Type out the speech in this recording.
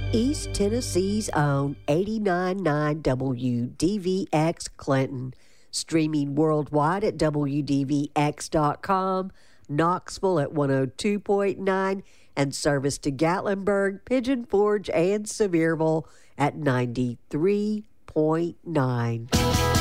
East Tennessee's own 89.9 WDVX Clinton, streaming worldwide at WDVX.com, Knoxville at 102.9, and service to Gatlinburg, Pigeon Forge, and Sevierville at 93.9.